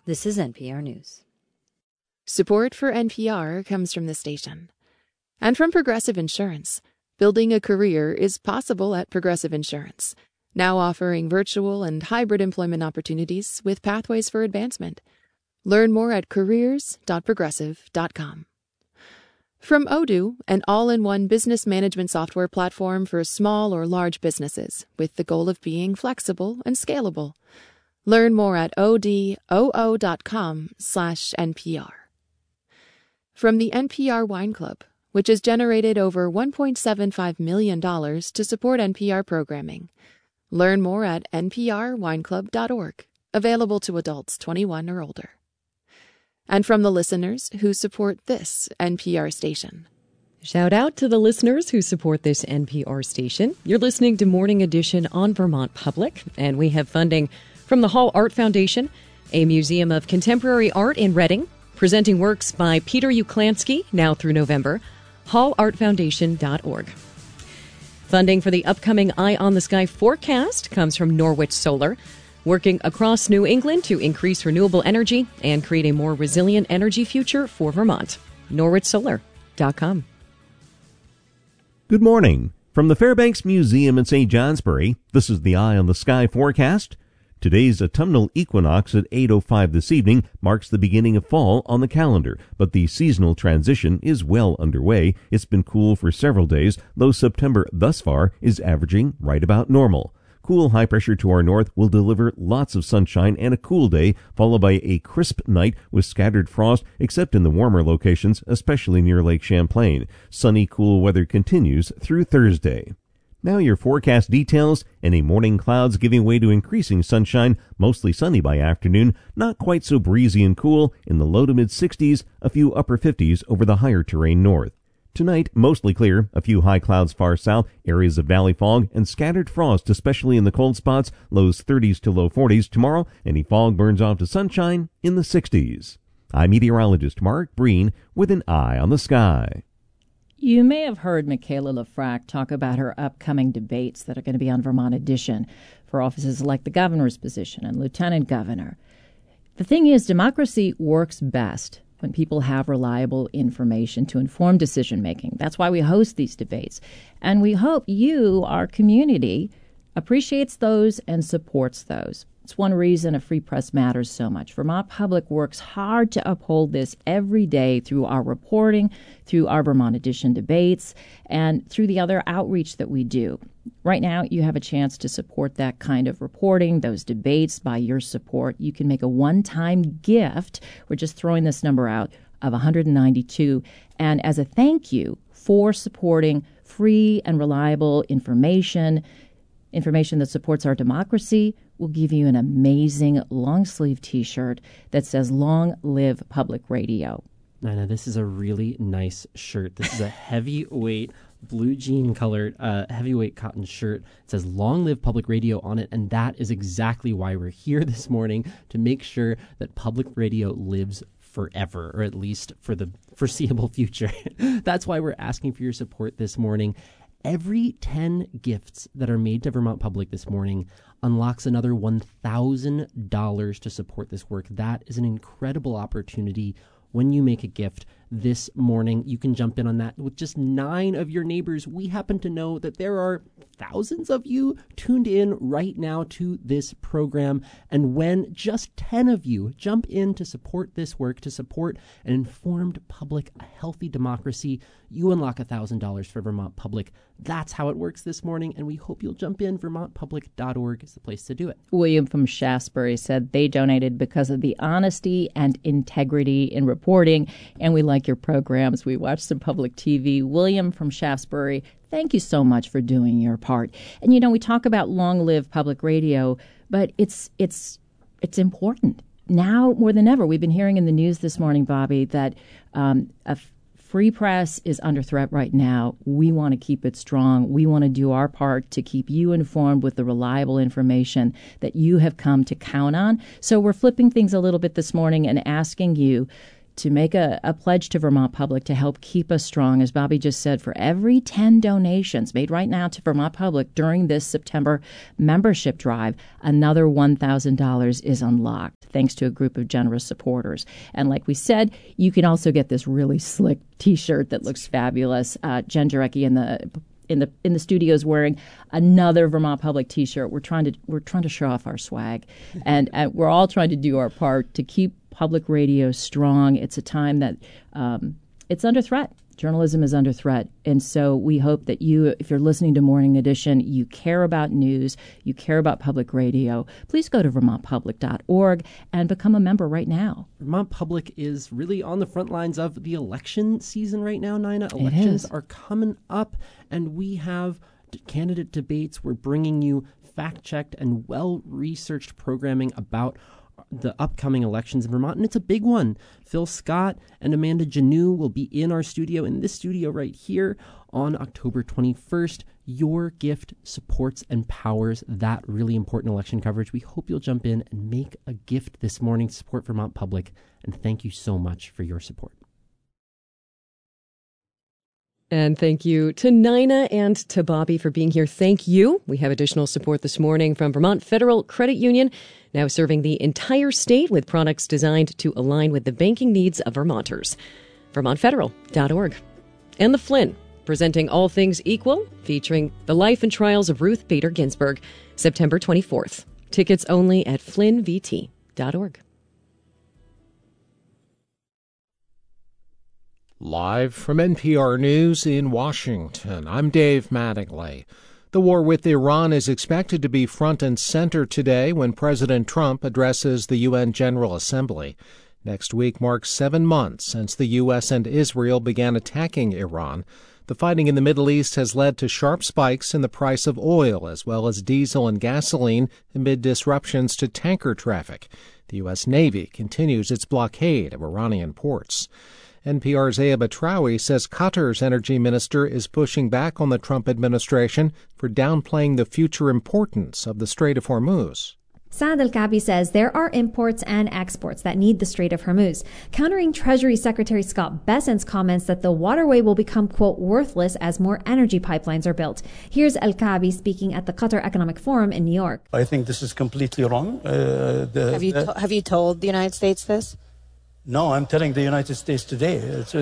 This is NPR News. Support for NPR comes from the station. And from Progressive Insurance. Building a career is possible at Progressive Insurance, now offering virtual and hybrid employment opportunities with pathways for advancement. Learn more at careers.progressive.com. From Odoo, an all-in-one business management software platform for small or large businesses with the goal of being flexible and scalable. Learn more at odoo.com/NPR. From the NPR Wine Club, which has generated over $1.75 million to support NPR programming. Learn more at nprwineclub.org, available to adults 21 or older. And from the listeners who support this NPR station. Shout out to the listeners who support this NPR station. You're listening to Morning Edition on Vermont Public, and we have funding from the Hall Art Foundation, a museum of contemporary art in Reading, presenting works by Peter Uklansky now through November, hallartfoundation.org. Funding for the upcoming Eye on the Sky forecast comes from Norwich Solar, working across New England to increase renewable energy and create a more resilient energy future for Vermont. NorwichSolar.com. Good morning. From the Fairbanks Museum in St. Johnsbury, this is the Eye on the Sky forecast. Today's autumnal equinox at 8:05 this evening marks the beginning of fall on the calendar, but the seasonal transition is well underway. It's been cool for several days, though September thus far is averaging right about normal. Cool high pressure to our north will deliver lots of sunshine and a cool day, followed by a crisp night with scattered frost, except in the warmer locations, especially near Lake Champlain. Sunny, cool weather continues through Thursday. Now your forecast details. Any morning clouds giving way to increasing sunshine, mostly sunny by afternoon, not quite so breezy and cool, in the low to mid-60s, a few upper 50s over the higher terrain north. Tonight, mostly clear, a few high clouds far south, areas of valley fog, and scattered frost, especially in the cold spots, lows 30s to low 40s. Tomorrow, any fog burns off to sunshine in the 60s. I'm meteorologist Mark Breen with an Eye on the Sky. You may have heard Michaela Lafrac talk about her upcoming debates that are going to be on Vermont Edition for offices like the governor's position and lieutenant governor. The thing is, democracy works best when people have reliable information to inform decision-making. That's why we host these debates. And we hope you, our community, appreciates those and supports those. It's one reason a free press matters so much. Vermont Public works hard to uphold this every day through our reporting, through our Vermont Edition debates, and through the other outreach that we do. Right now, you have a chance to support that kind of reporting, those debates, by your support. You can make a one-time gift. We're just throwing this number out of $192. And as a thank you for supporting free and reliable information that supports our democracy, we'll give you an amazing long-sleeve T-shirt that says, "Long Live Public Radio." Nina, this is a really nice shirt. This is a heavyweight blue jean colored heavyweight cotton shirt. It says "Long Live Public Radio" on it, and that is exactly why we're here this morning, to make sure that public radio lives forever, or at least for the foreseeable future. That's why we're asking for your support this morning. Every 10 gifts that are made to Vermont Public this morning unlocks another $1,000 to support this work. That is an incredible opportunity. When you make a gift this morning, you can jump in on that with just 9 of your neighbors. We happen to know that there are thousands of you tuned in right now to this program. And when just 10 of you jump in to support this work, to support an informed public, a healthy democracy, you unlock $1,000 for Vermont Public. That's how it works this morning, and we hope you'll jump in. VermontPublic.org is the place to do it. William from Shaftesbury said they donated because of the honesty and integrity in reporting, and we like your programs. We watch some public TV. William from Shaftesbury, thank you so much for doing your part. And, you know, we talk about long live public radio, but it's important. Now more than ever, we've been hearing in the news this morning, Bobby, that a free press is under threat right now. We want to keep it strong. We want to do our part to keep you informed with the reliable information that you have come to count on. So we're flipping things a little bit this morning and asking you, to make a pledge to Vermont Public to help keep us strong. As Bobby just said, for every 10 donations made right now to Vermont Public during this September membership drive, another $1,000 is unlocked, thanks to a group of generous supporters. And like we said, you can also get this really slick T-shirt that looks fabulous. Jen Jarecki in the studios wearing another Vermont Public T-shirt. We're trying to show off our swag, and we're all trying to do our part to keep public radio strong. It's a time that it's under threat. Journalism is under threat. And so we hope that you, if you're listening to Morning Edition, you care about news, you care about public radio, please go to vermontpublic.org and become a member right now. Vermont Public is really on the front lines of the election season right now, Nina. Elections are coming up, and we have candidate debates. We're bringing you fact-checked and well-researched programming about the upcoming elections in Vermont, and it's a big one. Phil Scott and Amanda Janeau will be in our studio, in this studio right here, on October 21st. Your gift supports and powers that really important election coverage. We hope you'll jump in and make a gift this morning to support Vermont Public, and thank you so much for your support. And thank you to Nina and to Bobby for being here. Thank you. We have additional support this morning from Vermont Federal Credit Union, now serving the entire state with products designed to align with the banking needs of Vermonters. VermontFederal.org. And the Flynn, presenting All Things Equal, featuring the life and trials of Ruth Bader Ginsburg, September 24th. Tickets only at flynnvt.org. Live from NPR News in Washington, I'm Dave Mattingly. The war with Iran is expected to be front and center today when President Trump addresses the UN General Assembly. Next week marks 7 months since the U.S. and Israel began attacking Iran. The fighting in the Middle East has led to sharp spikes in the price of oil as well as diesel and gasoline amid disruptions to tanker traffic. The U.S. Navy continues its blockade of Iranian ports. NPR's Aya Batrawi says Qatar's energy minister is pushing back on the Trump administration for downplaying the future importance of the Strait of Hormuz. Saad Al-Kaabi says there are imports and exports that need the Strait of Hormuz, countering Treasury Secretary Scott Bessent's comments that the waterway will become, quote, worthless as more energy pipelines are built. Here's Al-Kaabi speaking at the Qatar Economic Forum in New York. I think this is completely wrong. Have you told the United States this? No, I'm telling the United States today.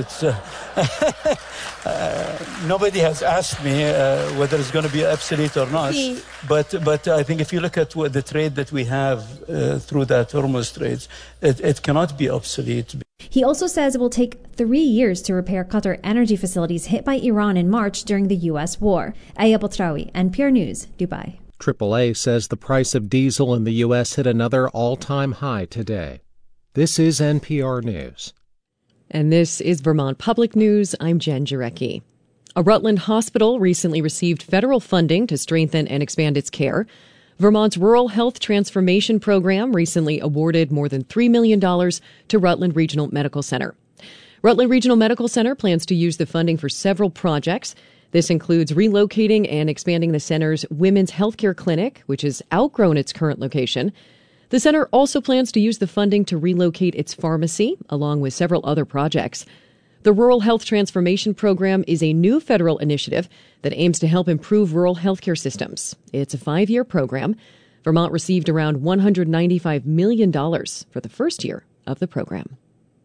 Nobody has asked me whether it's going to be obsolete or not. But I think if you look at the trade that we have through that Hormuz Straits, it cannot be obsolete. He also says it will take 3 years to repair Qatar energy facilities hit by Iran in March during the U.S. war. Aya Batrawi, NPR News, Dubai. AAA says the price of diesel in the U.S. hit another all-time high today. This is NPR News. And this is Vermont Public News. I'm Jen Jarecki. A Rutland hospital recently received federal funding to strengthen and expand its care. Vermont's Rural Health Transformation Program recently awarded more than $3 million to Rutland Regional Medical Center. Rutland Regional Medical Center plans to use the funding for several projects. This includes relocating and expanding the center's women's healthcare clinic, which has outgrown its current location. The center also plans to use the funding to relocate its pharmacy, along with several other projects. The Rural Health Transformation Program is a new federal initiative that aims to help improve rural healthcare systems. It's a 5-year program. Vermont received around $195 million for the first year of the program.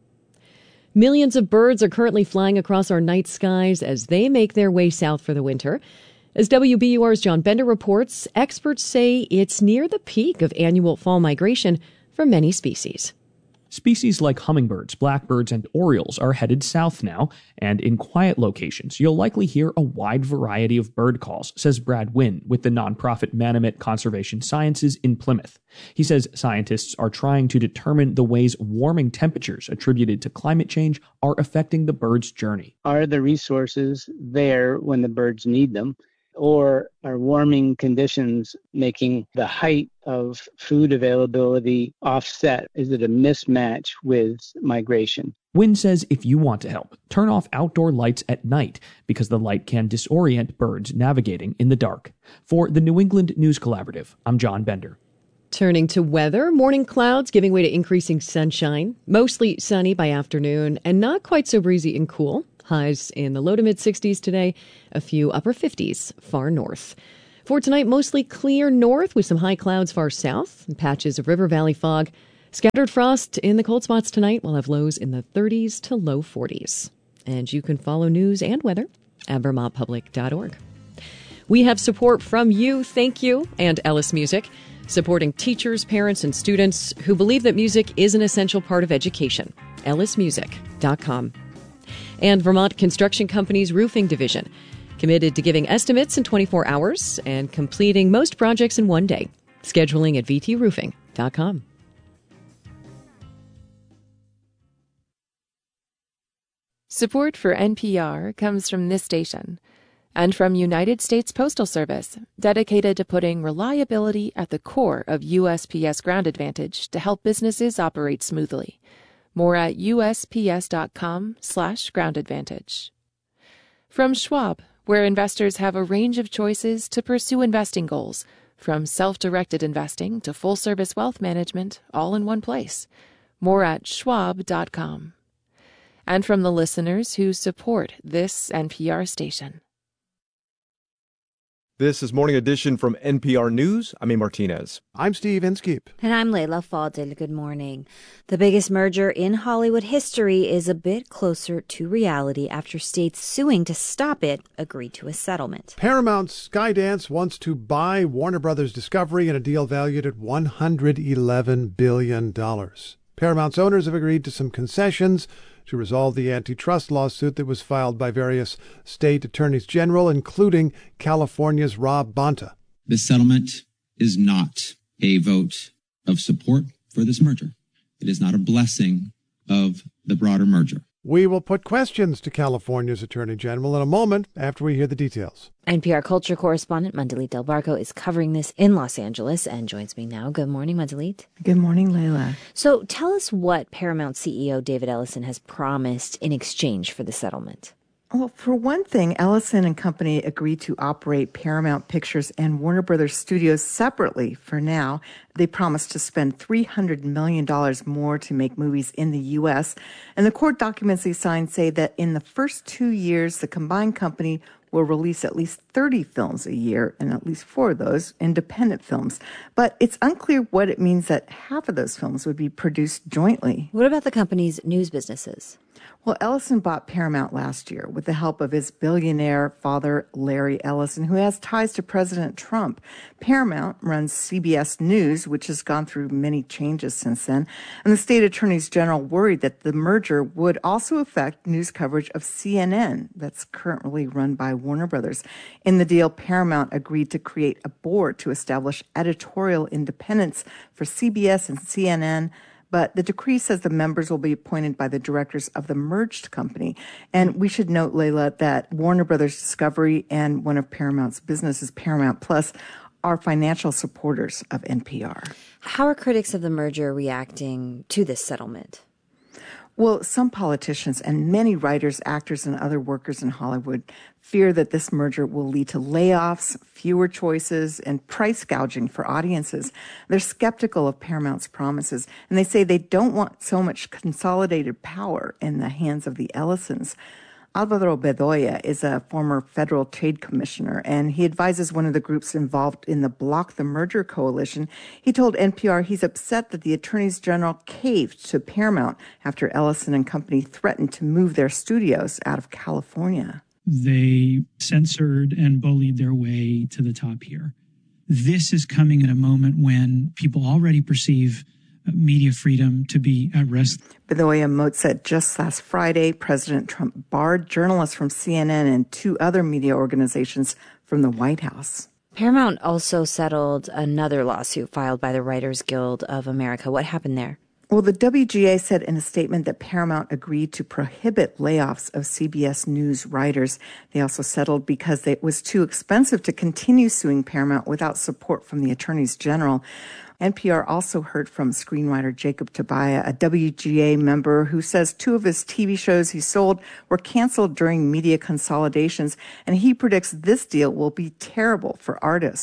Millions of birds are currently flying across our night skies as they make their way south for the winter. As WBUR's John Bender reports, experts say it's near the peak of annual fall migration for many species. Species like hummingbirds, blackbirds, and orioles are headed south now, and in quiet locations, you'll likely hear a wide variety of bird calls, says Brad Wynn with the nonprofit Manomet Conservation Sciences in Plymouth. He says scientists are trying to determine the ways warming temperatures attributed to climate change are affecting the birds' journey. Are the resources there when the birds need them? Or are warming conditions making the height of food availability offset? Is it a mismatch with migration? Wynn says if you want to help, turn off outdoor lights at night because the light can disorient birds navigating in the dark. For the New England News Collaborative, I'm John Bender. Turning to weather, morning clouds giving way to increasing sunshine. Mostly sunny by afternoon and not quite so breezy and cool. Highs in the low to mid 60s today, a few upper 50s far north. For tonight, mostly clear north with some high clouds far south and patches of river valley fog. Scattered frost in the cold spots tonight. We'll have lows in the 30s to low 40s. And you can follow news and weather at vermontpublic.org. We have support from you, thank you, and Ellis Music, supporting teachers, parents, and students who believe that music is an essential part of education. ellismusic.com. And Vermont Construction Company's roofing division, committed to giving estimates in 24 hours and completing most projects in one day. Scheduling at vtroofing.com. Support for NPR comes from this station and from United States Postal Service, dedicated to putting reliability at the core of USPS Ground Advantage to help businesses operate smoothly. More at usps.com/Ground Advantage. From Schwab, where investors have a range of choices to pursue investing goals, from self-directed investing to full-service wealth management, all in one place. More at schwab.com. And from the listeners who support this NPR station. This is Morning Edition from NPR News. I'm A. Martinez. I'm Steve Inskeep. And I'm Layla Fadil. Good morning. The biggest merger in Hollywood history is a bit closer to reality after states suing to stop it agreed to a settlement. Paramount's Skydance wants to buy Warner Brothers Discovery in a deal valued at $111 billion. Paramount's owners have agreed to some concessions to resolve the antitrust lawsuit that was filed by various state attorneys general, including California's Rob Bonta. This settlement is not a vote of support for this merger. It is not a blessing of the broader merger. We will put questions to California's Attorney General in a moment after we hear the details. NPR culture correspondent Mandalit Del Barco is covering this in Los Angeles and joins me now. Good morning, Mandalit. Good morning, Layla. So tell us what Paramount CEO David Ellison has promised in exchange for the settlement. Well, for one thing, Ellison and company agreed to operate Paramount Pictures and Warner Brothers Studios separately for now. They promised to spend $300 million more to make movies in the U.S. And the court documents they signed say that in the first 2 years, the combined company will release at least 30 films a year, and at least 4 of those independent films. But it's unclear what it means that half of those films would be produced jointly. What about the company's news businesses? Well, Ellison bought Paramount last year with the help of his billionaire father, Larry Ellison, who has ties to President Trump. Paramount runs CBS News, which has gone through many changes since then. And the state attorneys general worried that the merger would also affect news coverage of CNN, that's currently run by Warner Brothers. In the deal, Paramount agreed to create a board to establish editorial independence for CBS and CNN. But the decree says the members will be appointed by the directors of the merged company. And we should note, Layla, that Warner Brothers Discovery and one of Paramount's businesses, Paramount Plus, are financial supporters of NPR. How are critics of the merger reacting to this settlement? Well, some politicians and many writers, actors, and other workers in Hollywood fear that this merger will lead to layoffs, fewer choices, and price gouging for audiences. They're skeptical of Paramount's promises, and they say they don't want so much consolidated power in the hands of the Ellisons. Alvaro Bedoya is a former federal trade commissioner, and he advises one of the groups involved in the Block the Merger coalition. He told NPR he's upset that the attorneys general caved to Paramount after Ellison and company threatened to move their studios out of California. They censored and bullied their way to the top here. This is coming at a moment when people already perceive media freedom to be at risk. Bedoya said just last Friday, President Trump barred journalists from CNN and 2 other media organizations from the White House. Paramount also settled another lawsuit filed by the Writers Guild of America. What happened there? Well, the WGA said in a statement that Paramount agreed to prohibit layoffs of CBS News writers. They also settled because it was too expensive to continue suing Paramount without support from the attorneys general. NPR also heard from screenwriter Jacob Tobiah, a WGA member who says 2 of his TV shows he sold were canceled during media consolidations, and he predicts this deal will be terrible for artists.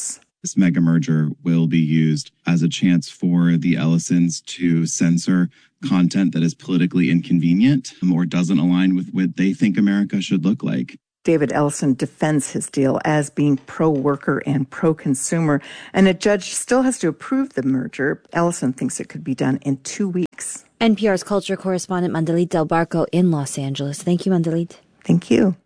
this mega merger will be used as a chance for the Ellisons to censor content that is politically inconvenient or doesn't align with what they think America should look like. David Ellison defends his deal as being pro-worker and pro-consumer, and a judge still has to approve the merger. Ellison thinks it could be done in 2 weeks. NPR's culture correspondent Mandalit Del Barco in Los Angeles. Thank you, Mandalit. Thank you.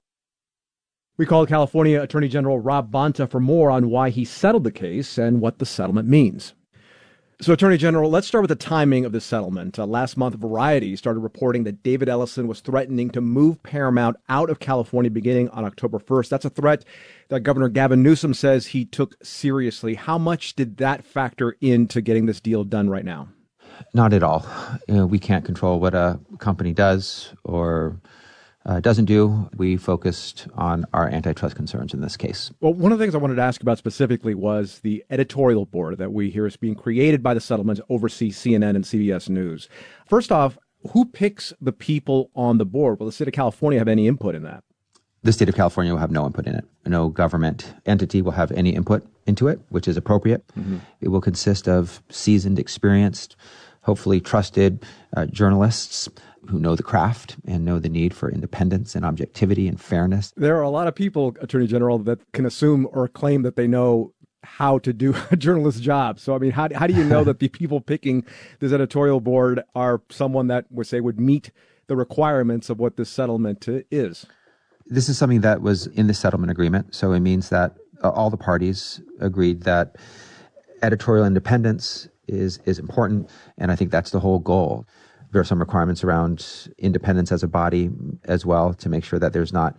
We called California Attorney General Rob Bonta for more on why he settled the case and what the settlement means. So, Attorney General, let's start with the timing of the settlement. Last month, Variety started reporting that David Ellison was threatening to move Paramount out of California beginning on October 1st. That's a threat that Governor Gavin Newsom says he took seriously. How much did that factor into getting this deal done right now? Not at all. We can't control what a company does or doesn't do. We focused on our antitrust concerns in this case. Well, one of the things I wanted to ask about specifically was the editorial board that we hear is being created by the settlement to oversee CNN and CBS News. First off, who picks the people on the board? Will the state of California have any input in that? The state of California will have no input in it. No government entity will have any input into it, which is appropriate. Mm-hmm. It will consist of seasoned, experienced, hopefully trusted journalists who know the craft and know the need for independence and objectivity and fairness. There are a lot of people, Attorney General, that can assume or claim that they know how to do a journalist's job. So, I mean, how do you know that the people picking this editorial board are someone that would meet the requirements of what this settlement is? This is something that was in the settlement agreement. So it means that all the parties agreed that editorial independence is important. And I think that's the whole goal. There are some requirements around independence as a body as well to make sure that there's not,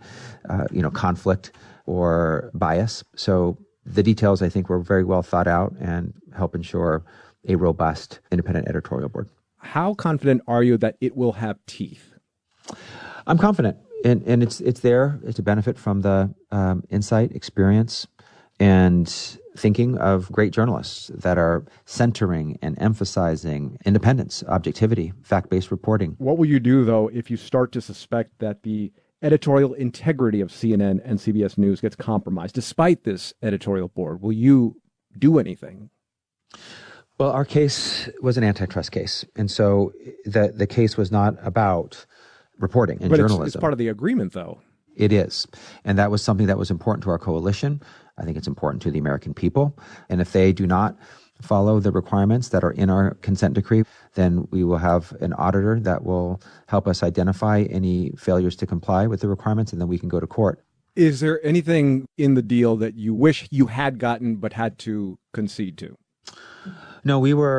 conflict or bias. So the details, I think, were very well thought out and help ensure a robust independent editorial board. How confident are you that it will have teeth? I'm confident, and it's there. It's a benefit from the insight, experience, and thinking of great journalists that are centering and emphasizing independence, objectivity, fact-based reporting. What will you do, though, if you start to suspect that the editorial integrity of CNN and CBS News gets compromised, despite this editorial board? Will you do anything? Well, our case was an antitrust case, and so the case was not about reporting and journalism. But it's part of the agreement, though. It is, and that was something that was important to our coalition. I think it's important to the American people, and if they do not follow the requirements that are in our consent decree, then we will have an auditor that will help us identify any failures to comply with the requirements, and then we can go to court. Is there anything in the deal that you wish you had gotten but had to concede to? No,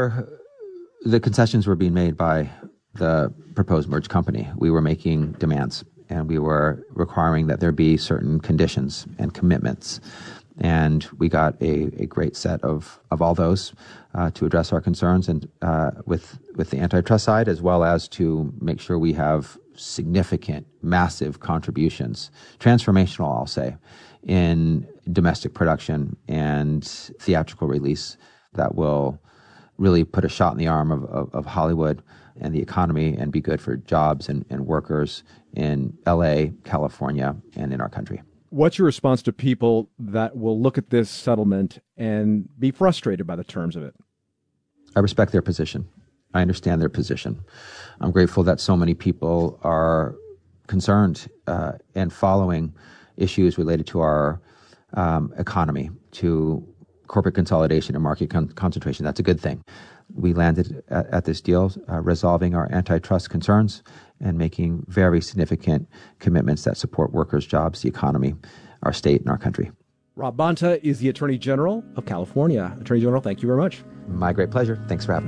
the concessions were being made by the proposed merged company. We were making demands, and we were requiring that there be certain conditions and commitments. And we got a great set of all those to address our concerns and with the antitrust side, as well as to make sure we have significant, massive contributions, transformational, I'll say, in domestic production and theatrical release that will really put a shot in the arm of Hollywood and the economy and be good for jobs and workers in LA, California, and in our country. What's your response to people that will look at this settlement and be frustrated by the terms of it? I respect their position. I understand their position. I'm grateful that so many people are concerned and following issues related to our economy, to corporate consolidation and market concentration. That's a good thing. We landed at this deal resolving our antitrust concerns and making very significant commitments that support workers, jobs, the economy, our state, and our country. Rob Bonta is the Attorney General of California. Attorney General, thank you very much. My great pleasure. Thanks for having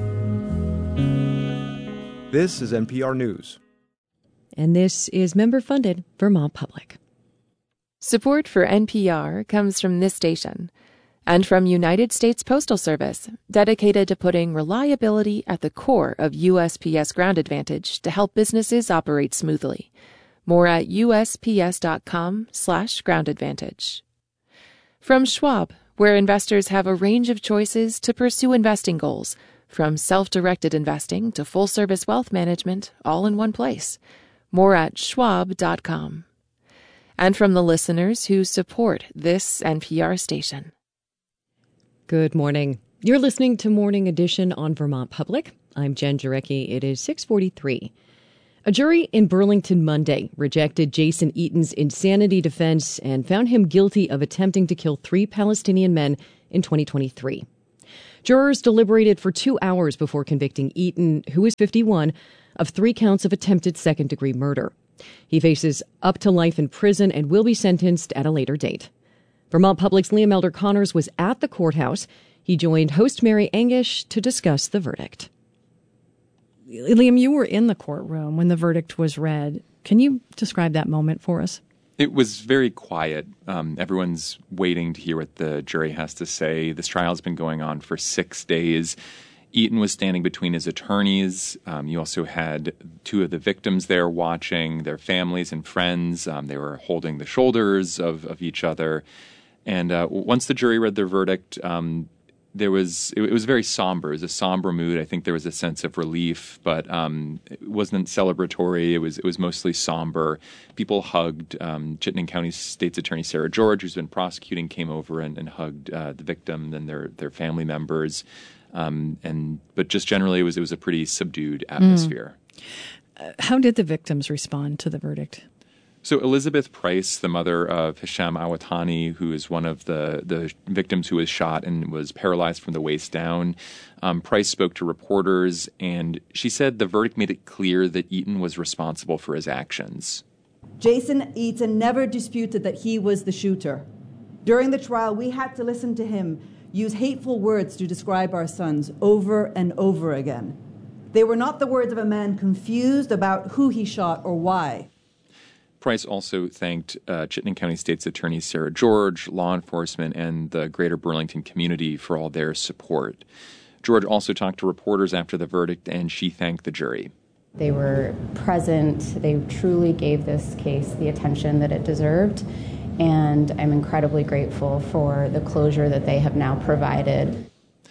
me. This is NPR News. And this is member-funded Vermont Public. Support for NPR comes from this station and from United States Postal Service, dedicated to putting reliability at the core of USPS Ground Advantage to help businesses operate smoothly. More at USPS.com/Ground Advantage. From Schwab, where investors have a range of choices to pursue investing goals, from self-directed investing to full-service wealth management, all in one place. More at Schwab.com. And from the listeners who support this NPR station. Good morning. You're listening to Morning Edition on Vermont Public. I'm Jen Jarecki. It is 6:43. A jury in Burlington Monday rejected Jason Eaton's insanity defense and found him guilty of attempting to kill 3 Palestinian men in 2023. Jurors deliberated for 2 hours before convicting Eaton, who is 51, of 3 counts of attempted second-degree murder. He faces up to life in prison and will be sentenced at a later date. Vermont Public's Liam Elder Connors was at the courthouse. He joined host Mary Angish to discuss the verdict. Liam, you were in the courtroom when the verdict was read. Can you describe that moment for us? It was very quiet. Everyone's waiting to hear what the jury has to say. This trial's been going on for 6 days. Eaton was standing between his attorneys. You also had 2 of the victims there watching, their families and friends. They were holding the shoulders of each other. And once the jury read their verdict, it was very somber. It was a somber mood. I think there was a sense of relief, but it wasn't celebratory. It was mostly somber. People hugged. Chittenden County State's Attorney Sarah George, who's been prosecuting, came over and hugged the victim and their family members. But just generally, it was a pretty subdued atmosphere. How did the victims respond to the verdict? So Elizabeth Price, the mother of Hisham Awatani, who is one of the victims who was shot and was paralyzed from the waist down, Price spoke to reporters, and she said the verdict made it clear that Eaton was responsible for his actions. Jason Eaton never disputed that he was the shooter. During the trial, we had to listen to him use hateful words to describe our sons over and over again. They were not the words of a man confused about who he shot or why. Price also thanked Chittenden County State's Attorney Sarah George, law enforcement, and the greater Burlington community for all their support. George also talked to reporters after the verdict, and she thanked the jury. They were present. They truly gave this case the attention that it deserved, and I'm incredibly grateful for the closure that they have now provided.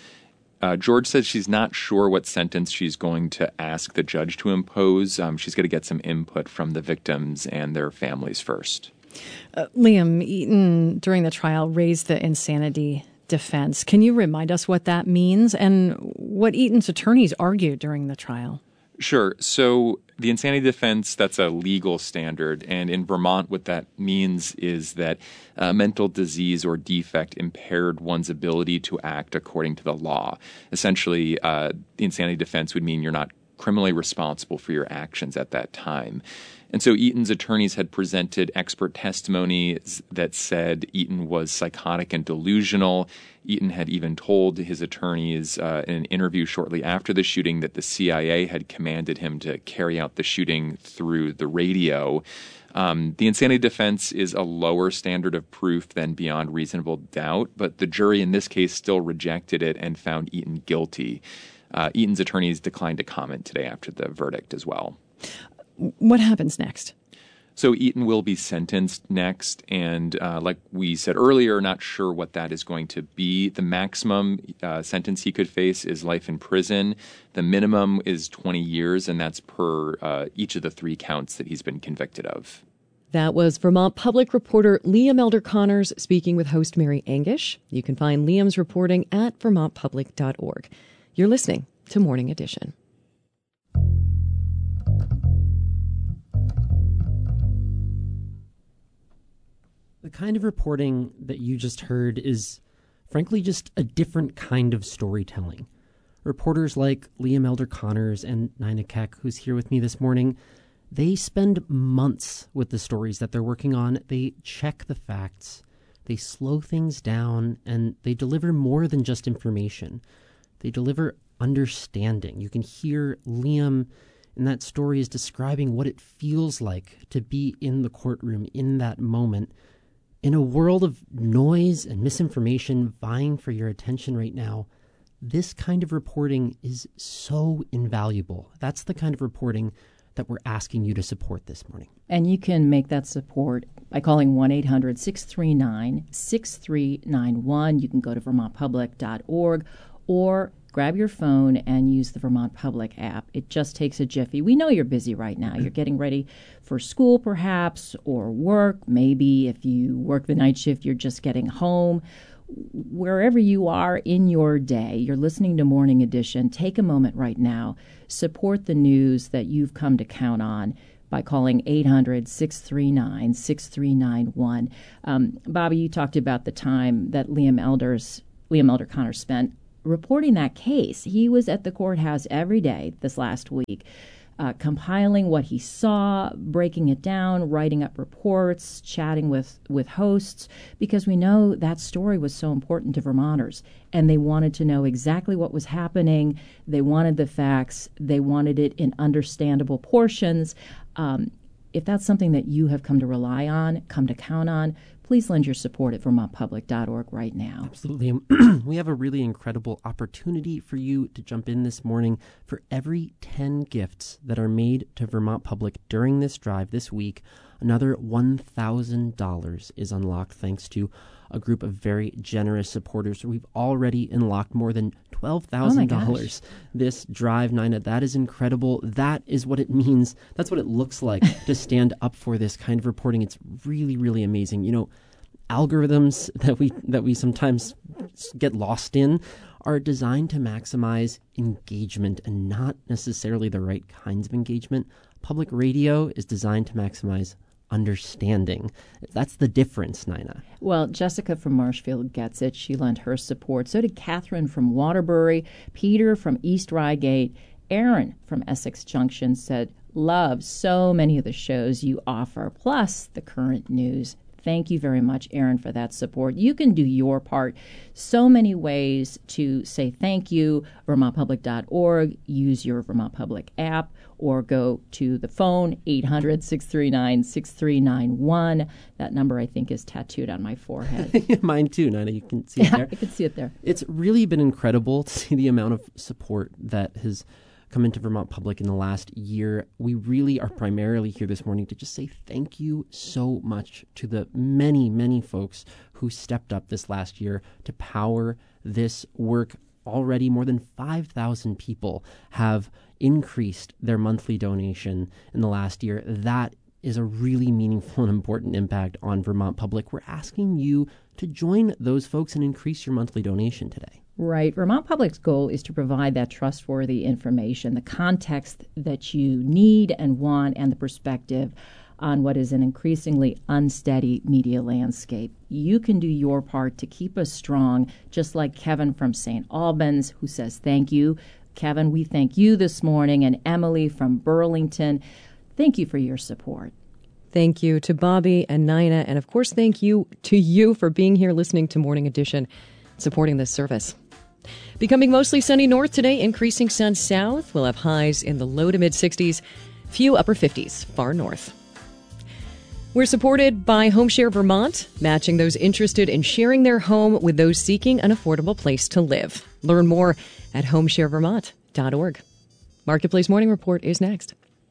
George says she's not sure what sentence she's going to ask the judge to impose. She's going to get some input from the victims and their families first. Liam, Eaton, during the trial, raised the insanity defense. Can you remind us what that means and what Eaton's attorneys argued during the trial? Sure. So the insanity defense, that's a legal standard. And in Vermont, what that means is that mental disease or defect impaired one's ability to act according to the law. Essentially, the insanity defense would mean you're not criminally responsible for your actions at that time. And so Eaton's attorneys had presented expert testimony that said Eaton was psychotic and delusional. Eaton had even told his attorneys in an interview shortly after the shooting that the CIA had commanded him to carry out the shooting through the radio. The insanity defense is a lower standard of proof than beyond reasonable doubt, but the jury in this case still rejected it and found Eaton guilty. Eaton's attorneys declined to comment today after the verdict as well. What happens next? So Eaton will be sentenced next, and like we said earlier, not sure what that is going to be. The maximum sentence he could face is life in prison. The minimum is 20 years, and that's per each of the 3 counts that he's been convicted of. That was Vermont Public reporter Liam Elder Connors speaking with host Mary Angish. You can find Liam's reporting at vermontpublic.org. You're listening to Morning Edition. The kind of reporting that you just heard is, frankly, just a different kind of storytelling. Reporters like Liam Elder Connors and Nina Keck, who's here with me this morning, they spend months with the stories that they're working on. They check the facts, they slow things down, and they deliver more than just information. They deliver understanding. You can hear Liam in that story is describing what it feels like to be in the courtroom in that moment. In a world of noise and misinformation vying for your attention right now, this kind of reporting is so invaluable. That's the kind of reporting that we're asking you to support this morning. And you can make that support by calling 1-800-639-6391. You can go to vermontpublic.org or grab your phone and use the Vermont Public app. It just takes a jiffy. We know you're busy right now. You're getting ready for school perhaps or work. Maybe if you work the night shift, you're just getting home. wherever you are in your day, you're listening to Morning Edition, take a moment right now, support the news that you've come to count on by calling 800-639-6391. Bobby, you talked about the time that Liam Elder Connor spent reporting that case. He was at the courthouse every day this last week, compiling what he saw, breaking it down, writing up reports, chatting with hosts, because we know that story was so important to Vermonters, and they wanted to know exactly what was happening. They wanted the facts. They wanted it in understandable portions. If that's something that you have come to rely on, come to count on, please lend your support at vermontpublic.org right now. Absolutely. We have a really incredible opportunity for you to jump in this morning. For every 10 gifts that are made to Vermont Public during this drive this week, another $1,000 is unlocked thanks to a group of very generous supporters. We've already unlocked more than $12,000 this drive, Nina. That is incredible. That is what it means. That's what it looks like to stand up for this kind of reporting. It's really, really amazing. You know, algorithms that we sometimes get lost in are designed to maximize engagement and not necessarily the right kinds of engagement. Public radio is designed to maximize understanding. That's the difference, Nina. Well, Jessica from Marshfield gets it. She lent her support. So did Catherine from Waterbury, Peter from East Rygate, Aaron from Essex Junction said, love so many of the shows you offer, plus the current news. Thank you very much, Aaron, for that support. You can do your part. So many ways to say thank you. VermontPublic.org. Use your Vermont Public app or go to the phone, 800-639-6391. That number, I think, is tattooed on my forehead. Mine too, Nina. You can see it there. I can see it there. It's really been incredible to see the amount of support that has come into Vermont Public in the last year. We really are primarily here this morning to just say thank you so much to the many, many folks who stepped up this last year to power this work. Already more than 5,000 people have increased their monthly donation in the last year. That is a really meaningful and important impact on Vermont Public. We're asking you to join those folks and increase your monthly donation today. Right. Vermont Public's goal is to provide that trustworthy information, the context that you need and want, and the perspective on what is an increasingly unsteady media landscape. You can do your part to keep us strong, just like Kevin from St. Albans, who says thank you. Kevin, we thank you this morning, and Emily from Burlington. Thank you for your support. Thank you to Bobby and Nina, and of course, thank you to you for being here listening to Morning Edition, supporting this service. Becoming mostly sunny north today, increasing sun south. We'll have highs in the low to mid 60s, few upper 50s far north. We're supported by HomeShare Vermont, matching those interested in sharing their home with those seeking an affordable place to live. Learn more at homesharevermont.org. Marketplace Morning Report is next.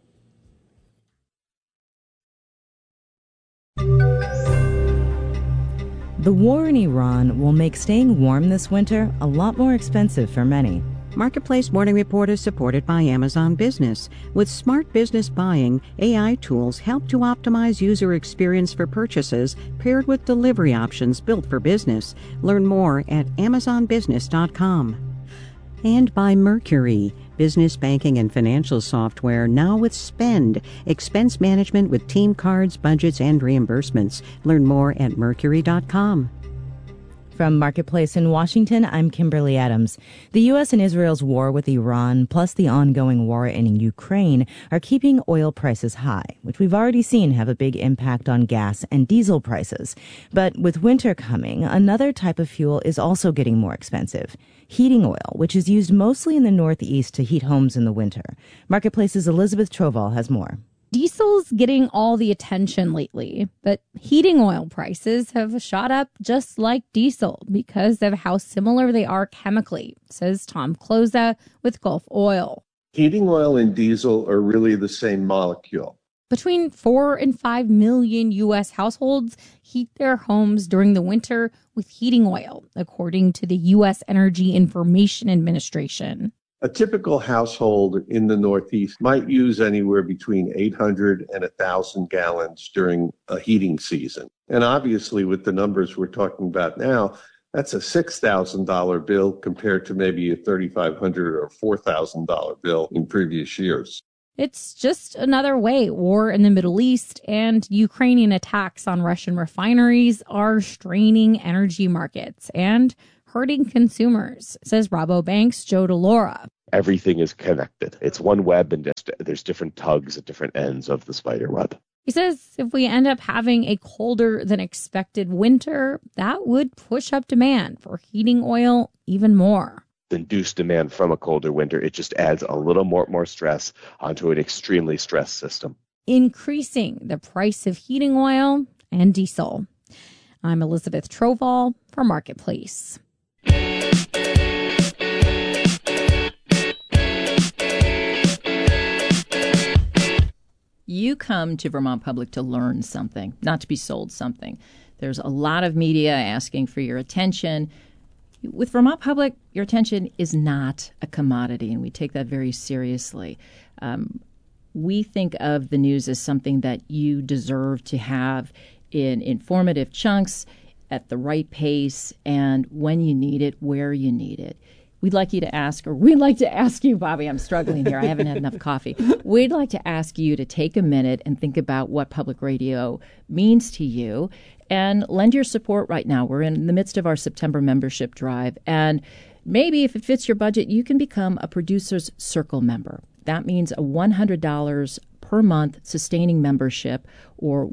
The war in Iran will make staying warm this winter a lot more expensive for many. Marketplace Morning Report is supported by Amazon Business. With smart business buying, AI tools help to optimize user experience for purchases paired with delivery options built for business. Learn more at amazonbusiness.com. And by Mercury, business banking and financial software now with Spend, expense management with team cards, budgets, and reimbursements. Learn more at mercury.com. From Marketplace in Washington, I'm Kimberly Adams. The U.S. and Israel's war with Iran, plus the ongoing war in Ukraine, are keeping oil prices high, which we've already seen have a big impact on gas and diesel prices. But with winter coming, another type of fuel is also getting more expensive. Heating oil, which is used mostly in the Northeast to heat homes in the winter. Marketplace's Elizabeth Troval has more. Diesel's getting all the attention lately, but heating oil prices have shot up just like diesel because of how similar they are chemically, says Tom Kloza with Gulf Oil. Heating oil and diesel are really the same molecule. Between 4 and 5 million U.S. households heat their homes during the winter with heating oil, according to the U.S. Energy Information Administration. A typical household in the Northeast might use anywhere between 800 and 1,000 gallons during a heating season. And obviously, with the numbers we're talking about now, That's a $6,000 bill compared to maybe a $3,500 or $4,000 bill in previous years. It's just another way war in the Middle East and Ukrainian attacks on Russian refineries are straining energy markets and hurting consumers, says Rabobank's Joe DeLaura. Everything is connected. It's one web, and there's different tugs at different ends of the spider web. He says if we end up having a colder than expected winter, that would push up demand for heating oil even more. Induced demand from a colder winter, it just adds a little more stress onto an extremely stressed system, increasing the price of heating oil and diesel. I'm Elizabeth Troval for Marketplace. You come to Vermont Public to learn something, not to be sold something. There's a lot of media asking for your attention. With Vermont Public, your attention is not a commodity, and we take that very seriously. We think of the news as something that you deserve to have in informative chunks at the right pace and when you need it, where you need it. We'd like to ask you, Bobby, I'm struggling here. I haven't had enough coffee. We'd like to ask you to take a minute and think about what public radio means to you and lend your support right now. We're in the midst of our September membership drive. And maybe if it fits your budget, you can become a Producer's Circle member. That means a $100 per month sustaining membership or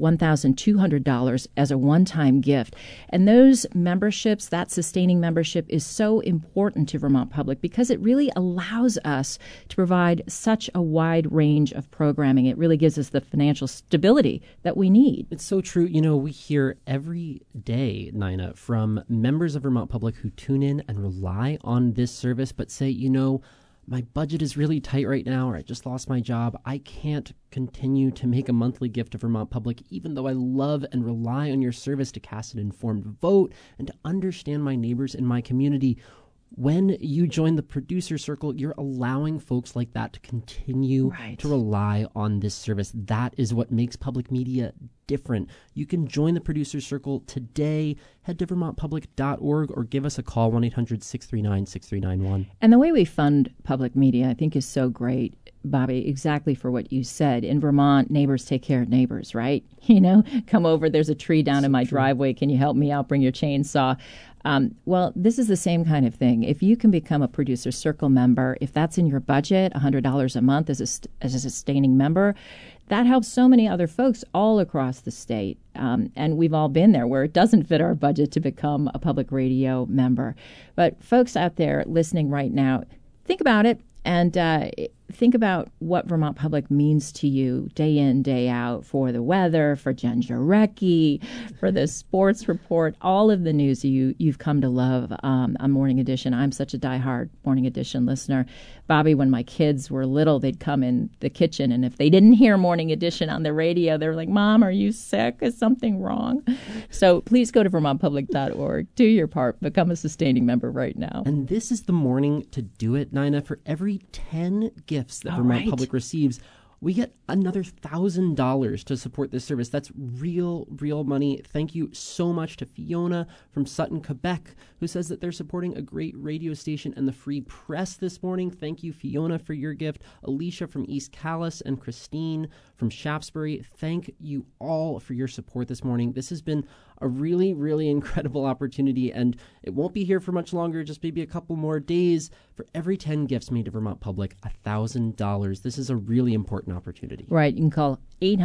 $1,200 as a one-time gift. And those memberships, that sustaining membership, is so important to Vermont Public because it really allows us to provide such a wide range of programming. It really gives us the financial stability that we need. It's so true. You know, we hear every day, Nina, from members of Vermont Public who tune in and rely on this service but say, you know, my budget is really tight right now, or I just lost my job. I can't continue to make a monthly gift to Vermont Public, even though I love and rely on your service to cast an informed vote and to understand my neighbors in my community. When you join the Producer Circle, you're allowing folks like that to continue to rely on this service. That is what makes public media different. You can join the Producer Circle today. Head to vermontpublic.org or give us a call, 1-800-639-6391. And the way we fund public media, I think, is so great, Bobby, exactly for what you said. In Vermont, neighbors take care of neighbors, right? You know, come over, there's a tree down in my driveway. Can you help me out? Bring your chainsaw. Well, this is the same kind of thing. If you can become a Producer Circle member, if that's in your budget, $100 a month as a sustaining member, that helps so many other folks all across the state. And we've all been there where it doesn't fit our budget to become a public radio member. But folks out there listening right now, think about it and think about what Vermont Public means to you day in, day out, for the weather, for Jen Jarecki, for the sports report, all of the news you've come to love on Morning Edition. I'm such a diehard Morning Edition listener. Bobby, when my kids were little, they'd come in the kitchen, and if they didn't hear Morning Edition on the radio, they were like, Mom, are you sick? Is something wrong? So please go to vermontpublic.org, do your part, become a sustaining member right now. And this is the morning to do it, Nina. For every 10 gifts that Vermont Public receives, we get another $1,000 to support this service. That's real money. Thank you so much to Fiona from Sutton, Quebec, who says that they're supporting a great radio station and the free press this morning. Thank you, Fiona, for your gift. Alicia from East Calais and Christine from Shaftesbury. Thank you all for your support this morning. This has been a really incredible opportunity, and it won't be here for much longer, just maybe a couple more days. For every 10 gifts made to Vermont Public, $1,000. This is a really important opportunity. Right. You can call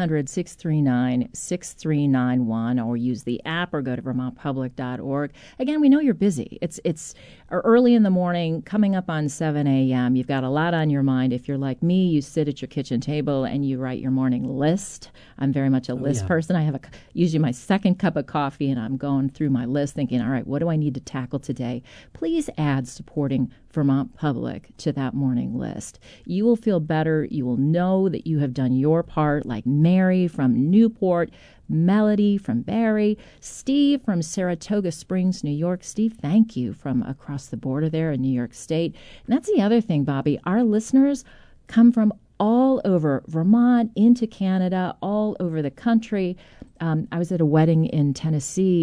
800-639-6391 or use the app or go to vermontpublic.org. Again, we know you're busy. It's early in the morning, coming up on 7 a.m. You've got a lot on your mind. If you're like me, you sit at your kitchen table and you write your morning list. I'm very much a list person. I have usually my second cup of coffee, and I'm going through my list thinking, all right, what do I need to tackle today? Please add supporting Vermont Public to that morning list. You will feel better. You will know that you have done your part, like Mary from Newport, Melody from Barrie, Steve from Saratoga Springs, New York. Steve, thank you, from across the border there in New York State. And that's the other thing, Bobby. Our listeners come from all over Vermont, into Canada, all over the country. I was at a wedding in Tennessee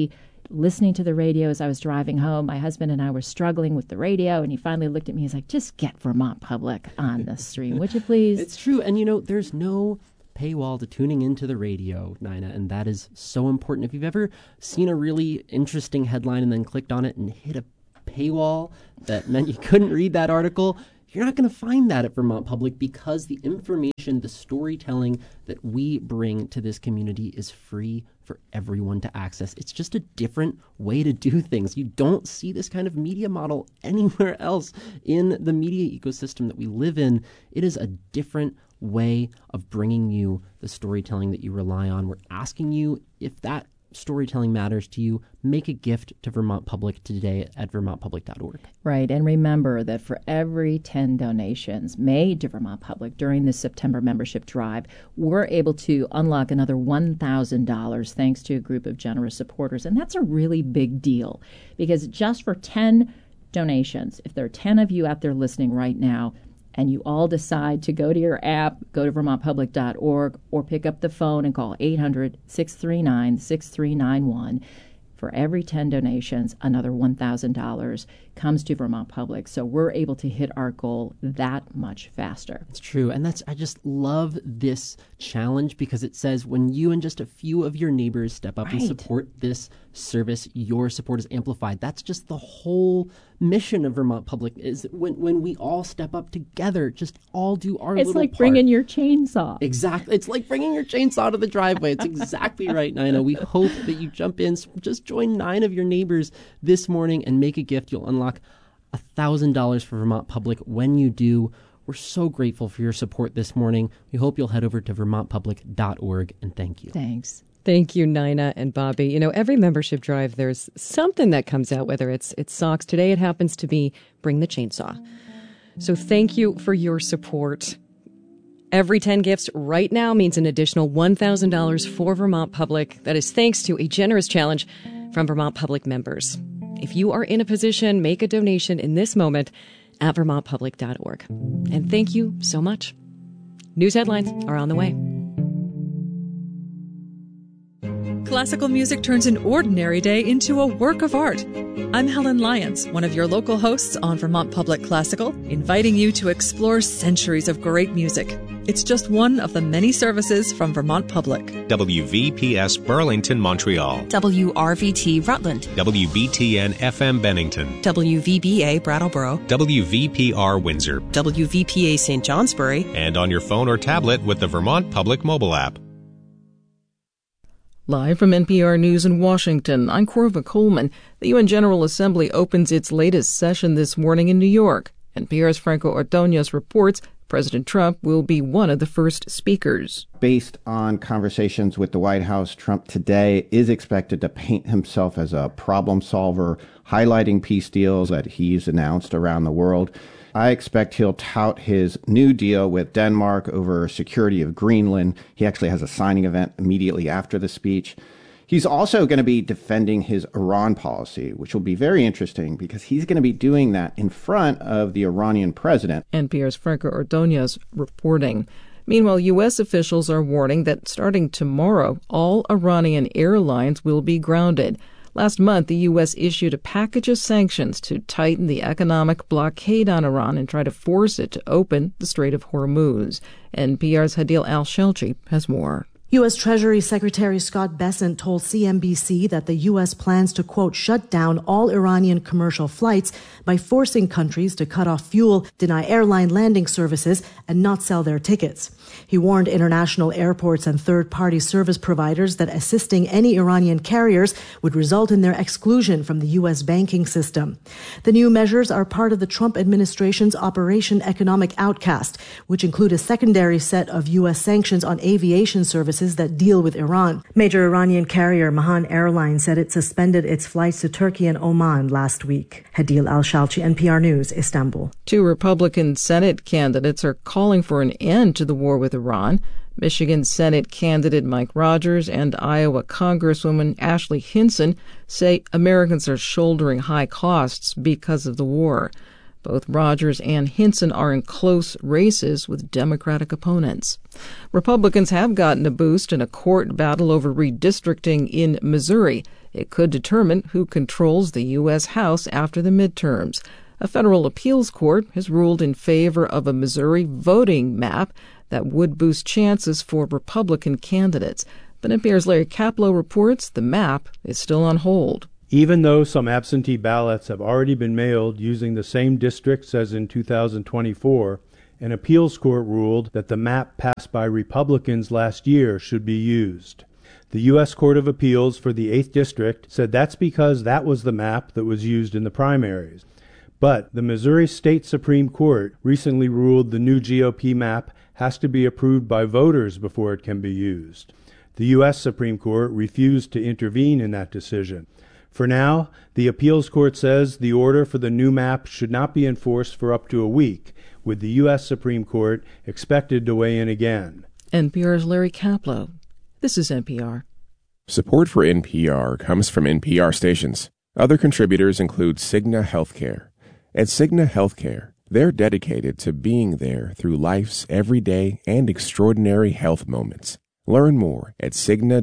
listening to the radio as I was driving home. My husband and I were struggling with the radio, and he finally looked at me. He's like, just get Vermont Public on the stream, would you please? It's true. And, there's no paywall to tuning into the radio, Nina, and that is so important. If you've ever seen a really interesting headline and then clicked on it and hit a paywall that meant you couldn't read that article, you're not going to find that at Vermont Public, because the information, the storytelling that we bring to this community is free for everyone to access. It's just a different way to do things. You don't see this kind of media model anywhere else in the media ecosystem that we live in. It is a different way of bringing you the storytelling that you rely on. We're asking you, if that storytelling matters to you, make a gift to Vermont Public today at vermontpublic.org. Right. And remember that for every 10 donations made to Vermont Public during the September membership drive, we're able to unlock another $1,000 thanks to a group of generous supporters. And that's a really big deal, because just for 10 donations, if there are 10 of you out there listening right now, and you all decide to go to your app, go to vermontpublic.org, or pick up the phone and call 800-639-6391. For every 10 donations, another $1,000 comes to Vermont Public. So we're able to hit our goal that much faster. It's true. And I just love this challenge, because it says when you and just a few of your neighbors step up and support this service, your support is amplified. That's just the whole mission of Vermont Public, is when we all step up together, just all do our little part. It's like bringing your chainsaw. Exactly. It's like bringing your chainsaw to the driveway. It's exactly right, Nina. We hope that you jump in. Just join 9 of your neighbors this morning and make a gift. You'll unlock $1,000 for Vermont Public when you do. We're so grateful for your support this morning. We hope you'll head over to vermontpublic.org, and thank you. Thanks. Thank you, Nina and Bobby. Every membership drive, there's something that comes out, whether it's socks. Today it happens to be Bring the Chainsaw. So thank you for your support. Every 10 gifts right now means an additional $1,000 for Vermont Public. That is thanks to a generous challenge from Vermont Public members. If you are in a position, make a donation in this moment at vermontpublic.org. And thank you so much. News headlines are on the way. Classical music turns an ordinary day into a work of art. I'm Helen Lyons, one of your local hosts on Vermont Public Classical, inviting you to explore centuries of great music. It's just one of the many services from Vermont Public. WVPS Burlington, Montreal. WRVT Rutland. WBTN FM Bennington. WVBA Brattleboro. WVPR Windsor. WVPA St. Johnsbury. And on your phone or tablet with the Vermont Public mobile app. Live from NPR News in Washington, I'm Corva Coleman. The UN General Assembly opens its latest session this morning in New York. NPR's Franco Ordonez reports President Trump will be one of the first speakers. Based on conversations with the White House, Trump today is expected to paint himself as a problem solver, highlighting peace deals that he's announced around the world. I expect he'll tout his new deal with Denmark over security of Greenland. He actually has a signing event immediately after the speech. He's also going to be defending his Iran policy, which will be very interesting because he's going to be doing that in front of the Iranian president. NPR's Franco Ordonez reporting. Meanwhile, U.S. officials are warning that starting tomorrow, all Iranian airlines will be grounded. Last month, the U.S. issued a package of sanctions to tighten the economic blockade on Iran and try to force it to open the Strait of Hormuz. NPR's Hadil Al-Shelchi has more. U.S. Treasury Secretary Scott Bessent told CNBC that the U.S. plans to, quote, shut down all Iranian commercial flights by forcing countries to cut off fuel, deny airline landing services, and not sell their tickets. He warned international airports and third-party service providers that assisting any Iranian carriers would result in their exclusion from the U.S. banking system. The new measures are part of the Trump administration's Operation Economic Outcast, which include a secondary set of U.S. sanctions on aviation services that deal with Iran. Major Iranian carrier Mahan Airlines said it suspended its flights to Turkey and Oman last week. Hadil Al-Shalchi, NPR News, Istanbul. 2 Republican Senate candidates are calling for an end to the war with Iran. Michigan Senate candidate Mike Rogers and Iowa Congresswoman Ashley Hinson say Americans are shouldering high costs because of the war. Both Rogers and Hinson are in close races with Democratic opponents. Republicans have gotten a boost in a court battle over redistricting in Missouri. It could determine who controls the U.S. House after the midterms. A federal appeals court has ruled in favor of a Missouri voting map that would boost chances for Republican candidates. But NPR's Larry Kaplow reports the map is still on hold. Even though some absentee ballots have already been mailed using the same districts as in 2024, an appeals court ruled that the map passed by Republicans last year should be used. The U.S. Court of Appeals for the 8th District said that's because that was the map that was used in the primaries. But the Missouri State Supreme Court recently ruled the new GOP map has to be approved by voters before it can be used. The U.S. Supreme Court refused to intervene in that decision. For now, the appeals court says the order for the new map should not be enforced for up to a week, with the U.S. Supreme Court expected to weigh in again. NPR's Larry Kaplow. This is NPR. Support for NPR comes from NPR stations. Other contributors include Cigna Healthcare. At Cigna Healthcare, they're dedicated to being there through life's everyday and extraordinary health moments. Learn more at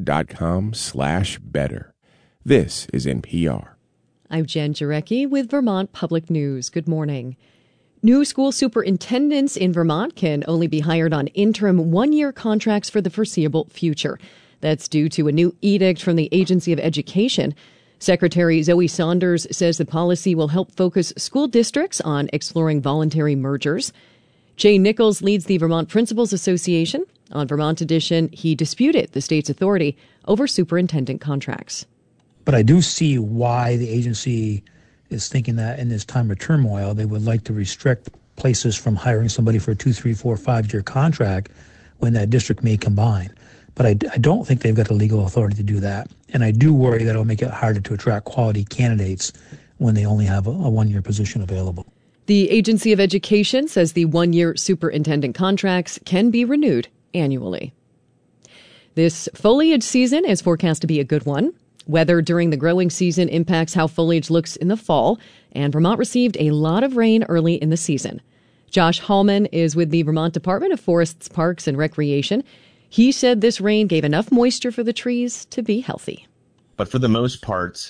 Cigna.com/better. This is NPR. I'm Jen Jarecki with Vermont Public News. Good morning. New school superintendents in Vermont can only be hired on interim one-year contracts for the foreseeable future. That's due to a new edict from the Agency of Education. Secretary Zoe Saunders says the policy will help focus school districts on exploring voluntary mergers. Jay Nichols leads the Vermont Principals Association. On Vermont Edition, he disputed the state's authority over superintendent contracts. But I do see why the agency is thinking that in this time of turmoil, they would like to restrict places from hiring somebody for a 2, 3, 4, 5-year contract when that district may combine. But I don't think they've got the legal authority to do that. And I do worry that it'll make it harder to attract quality candidates when they only have a one-year position available. The Agency of Education says the one-year superintendent contracts can be renewed annually. This foliage season is forecast to be a good one. Weather during the growing season impacts how foliage looks in the fall, and Vermont received a lot of rain early in the season. Josh Hallman is with the Vermont Department of Forests, Parks, and Recreation. He said this rain gave enough moisture for the trees to be healthy. But for the most part,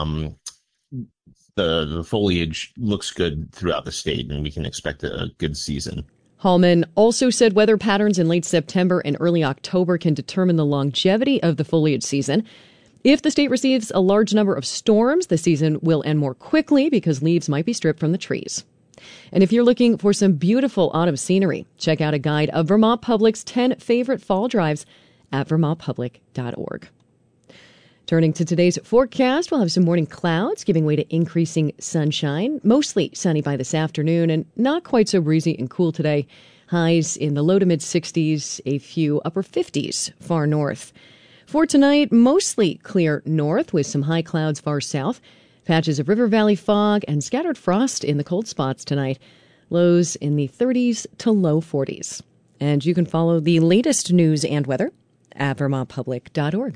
the foliage looks good throughout the state, and we can expect a good season. Hallman also said weather patterns in late September and early October can determine the longevity of the foliage season. If the state receives a large number of storms, the season will end more quickly because leaves might be stripped from the trees. And if you're looking for some beautiful autumn scenery, check out a guide of Vermont Public's 10 favorite fall drives at vermontpublic.org. Turning to today's forecast, we'll have some morning clouds giving way to increasing sunshine. Mostly sunny by this afternoon and not quite so breezy and cool today. Highs in the low to mid 60s, a few upper 50s far north. For tonight, mostly clear north with some high clouds far south. Patches of river valley fog and scattered frost in the cold spots tonight. Lows in the 30s to low 40s. And you can follow the latest news and weather at vermontpublic.org.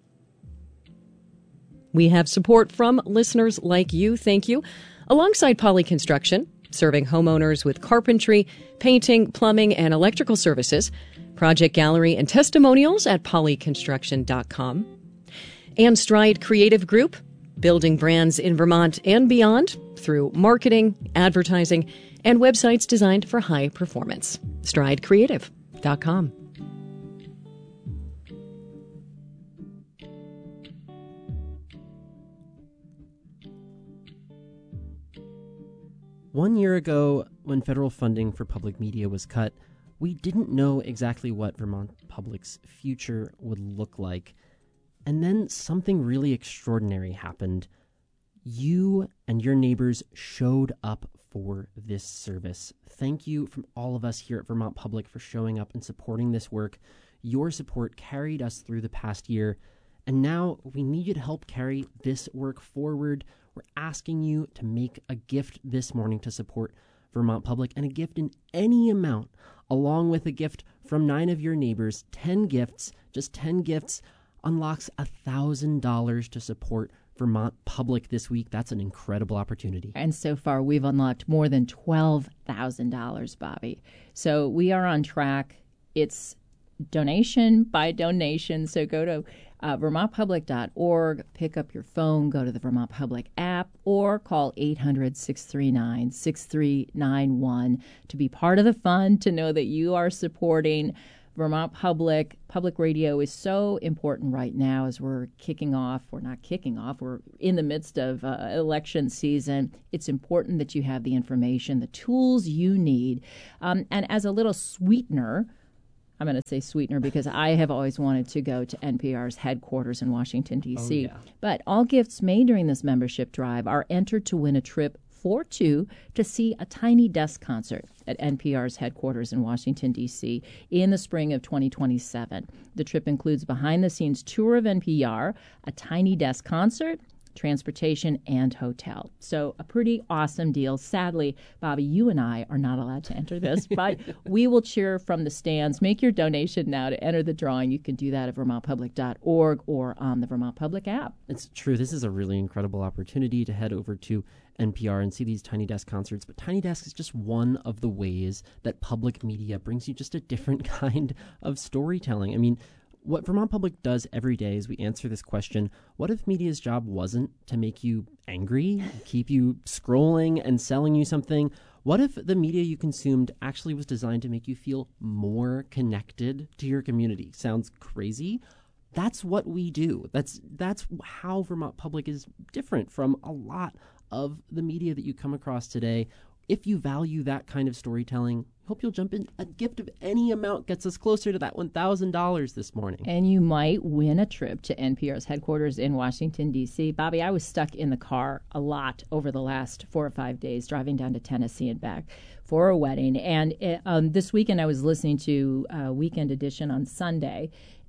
We have support from listeners like you. Thank you. Alongside Poly Construction, serving homeowners with carpentry, painting, plumbing, and electrical services. Project gallery and testimonials at polyconstruction.com. And Stride Creative Group, building brands in Vermont and beyond through marketing, advertising, and websites designed for high performance. StrideCreative.com. One year ago, when federal funding for public media was cut, we didn't know exactly what Vermont Public's future would look like. And then something really extraordinary happened. You and your neighbors showed up for this service. Thank you from all of us here at Vermont Public for showing up and supporting this work. Your support carried us through the past year, and now we need you to help carry this work forward. We're asking you to make a gift this morning to support Vermont Public, and a gift in any amount, along with a gift from 9 of your neighbors. 10 gifts, just 10 gifts, unlocks $1,000 to support Vermont Public this week, that's an incredible opportunity. And so far, we've unlocked more than $12,000, Bobby. So we are on track. It's donation by donation. So go to vermontpublic.org, pick up your phone, go to the Vermont Public app, or call 800-639-6391 to be part of the fun, to know that you are supporting Vermont Public. Public radio is so important right now as we're we're in the midst of election season. It's important that you have the information, the tools you need. And as a little sweetener, I'm going to say sweetener because I have always wanted to go to NPR's headquarters in Washington, D.C. Oh, yeah. But all gifts made during this membership drive are entered to win a trip for two to see a Tiny Desk concert at NPR's headquarters in Washington, D.C. in the spring of 2027. The trip includes a behind-the-scenes tour of NPR, a Tiny Desk concert, transportation, and hotel. So a pretty awesome deal. Sadly, Bobby, you and I are not allowed to enter this, but we will cheer from the stands. Make your donation now to enter the drawing. You can do that at vermontpublic.org or on the Vermont Public app. It's true. This is a really incredible opportunity to head over to NPR and see these Tiny Desk concerts. But Tiny Desk is just one of the ways that public media brings you just a different kind of storytelling. I mean, what Vermont Public does every day is we answer this question: what if media's job wasn't to make you angry, keep you scrolling and selling you something? What if the media you consumed actually was designed to make you feel more connected to your community? Sounds crazy? That's what we do. That's how Vermont Public is different from a lot of the media that you come across today. If you value that kind of storytelling, hope you'll jump in. A gift of any amount gets us closer to that $1,000 this morning. And you might win a trip to NPR's headquarters in Washington, D.C. Bobby, I was stuck in the car a lot over the last 4 or 5 days, driving down to Tennessee and back for a wedding. And this weekend I was listening to Weekend Edition on Sunday,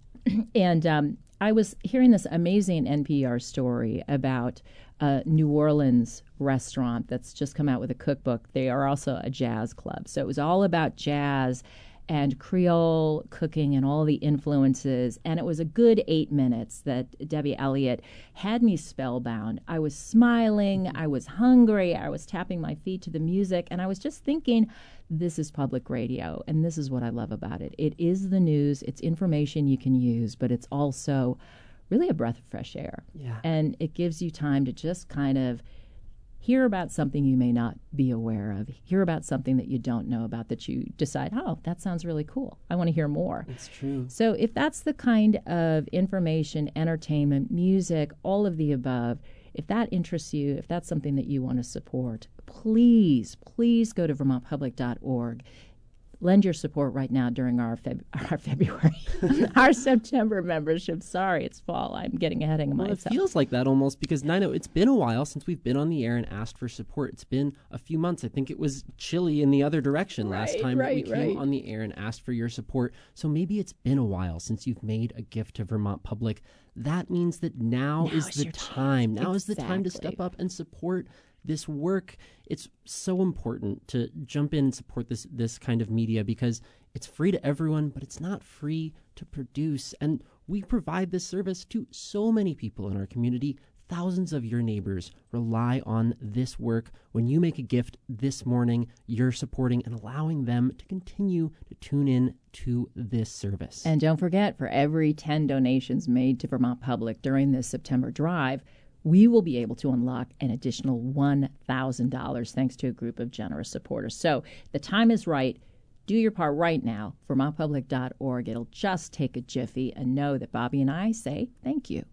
and I was hearing this amazing NPR story about a New Orleans restaurant that's just come out with a cookbook. They are also a jazz club. So it was all about jazz and Creole cooking and all the influences. And it was a good 8 minutes that Debbie Elliott had me spellbound. I was smiling. I was hungry. I was tapping my feet to the music. And I was just thinking, this is public radio. And this is what I love about it. It is the news. It's information you can use, but it's also really a breath of fresh air. Yeah. And it gives you time to just kind of hear about something you may not be aware of, hear about something that you don't know about that you decide, oh, that sounds really cool. I want to hear more. It's true. So if that's the kind of information, entertainment, music, all of the above, if that interests you, if that's something that you want to support, please go to vermontpublic.org. Lend your support right now during our February, our September membership. Sorry, it's fall. I'm getting ahead of myself. It feels like that almost because, Nina, it's been a while since we've been on the air and asked for support. It's been a few months. I think it was chilly in the other direction last time we came on the air and asked for your support. So maybe it's been a while since you've made a gift to Vermont Public. That means that now is the time. Now is the time to step up and support this work. It's so important to jump in and support this kind of media because it's free to everyone, but it's not free to produce. And we provide this service to so many people in our community. Thousands of your neighbors rely on this work. When you make a gift this morning, you're supporting and allowing them to continue to tune in to this service. And don't forget, for every 10 donations made to Vermont Public during this September drive, we will be able to unlock an additional $1,000 thanks to a group of generous supporters. So the time is right. Do your part right now. vermontpublic.org. It'll just take a jiffy, and know that Bobby and I say thank you.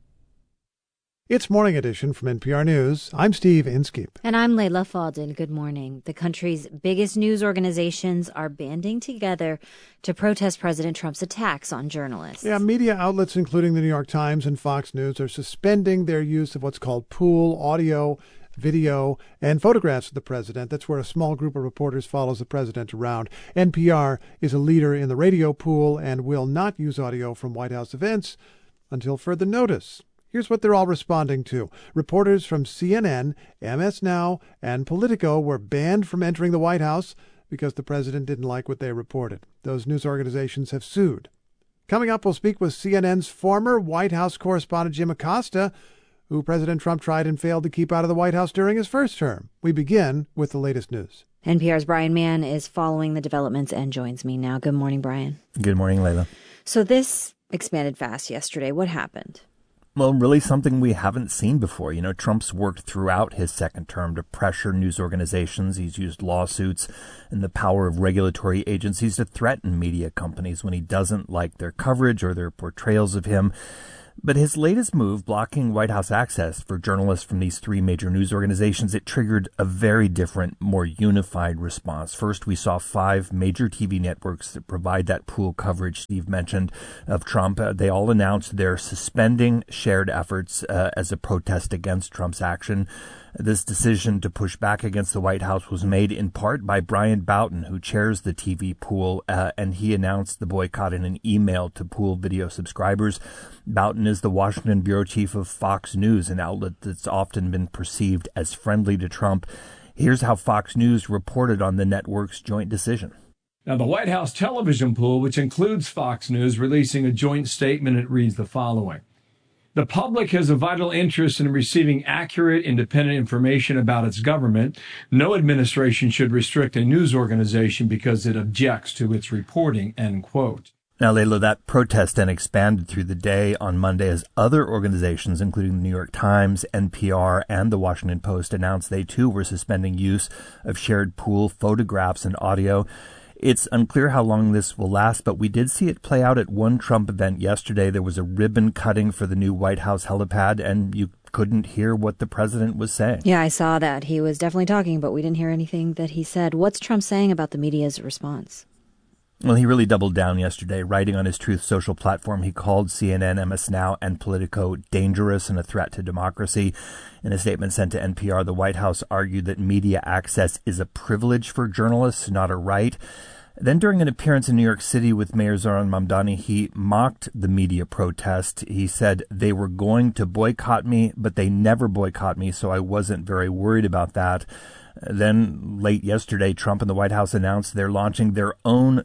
It's Morning Edition from NPR News. I'm Steve Inskeep. And I'm Layla Falden. Good morning. The country's biggest news organizations are banding together to protest President Trump's attacks on journalists. Yeah, media outlets, including the New York Times and Fox News, are suspending their use of what's called pool audio, video, and photographs of the president. That's where a small group of reporters follows the president around. NPR is a leader in the radio pool and will not use audio from White House events until further notice. Here's what they're all responding to. Reporters from CNN, MS Now, and Politico were banned from entering the White House because the president didn't like what they reported. Those news organizations have sued. Coming up, we'll speak with CNN's former White House correspondent Jim Acosta, who President Trump tried and failed to keep out of the White House during his first term. We begin with the latest news. NPR's Brian Mann is following the developments and joins me now. Good morning, Brian. Good morning, Layla. So this expanded fast yesterday. What happened? Well, really something we haven't seen before. You know, Trump's worked throughout his second term to pressure news organizations. He's used lawsuits and the power of regulatory agencies to threaten media companies when he doesn't like their coverage or their portrayals of him. But his latest move, blocking White House access for journalists from these three major news organizations, it triggered a very different, more unified response. First, we saw 5 major TV networks that provide that pool coverage Steve mentioned of Trump. They all announced they're suspending shared efforts as a protest against Trump's action. This decision to push back against the White House was made in part by Brian Boughton, who chairs the TV pool, and he announced the boycott in an email to pool video subscribers. Boughton is the Washington bureau chief of Fox News, an outlet that's often been perceived as friendly to Trump. Here's how Fox News reported on the network's joint decision. Now, the White House television pool, which includes Fox News, releasing a joint statement. It reads the following. The public has a vital interest in receiving accurate, independent information about its government. No administration should restrict a news organization because it objects to its reporting, end quote. Now, Layla, that protest then expanded through the day on Monday as other organizations, including the New York Times, NPR, and the Washington Post, announced they too were suspending use of shared pool photographs and audio. It's unclear how long this will last, but we did see it play out at one Trump event yesterday. There was a ribbon cutting for the new White House helipad, and you couldn't hear what the president was saying. Yeah, I saw that. He was definitely talking, but we didn't hear anything that he said. What's Trump saying about the media's response? Well, he really doubled down yesterday. Writing on his Truth Social platform, he called CNN, MS Now, and Politico dangerous and a threat to democracy. In a statement sent to NPR, the White House argued that media access is a privilege for journalists, not a right. Then during an appearance in New York City with Mayor Zohran Mamdani, he mocked the media protest. He said they were going to boycott me, but they never boycott me, so I wasn't very worried about that. Then late yesterday, Trump and the White House announced they're launching their own